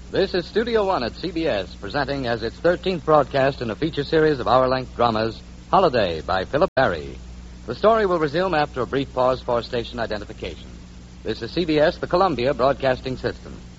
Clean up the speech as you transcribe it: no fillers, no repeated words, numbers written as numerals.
This is Studio One at CBS, presenting as its 13th broadcast in a feature series of hour-length dramas, Holiday by Philip Barry. The story will resume after a brief pause for station identification. This is CBS, the Columbia Broadcasting System.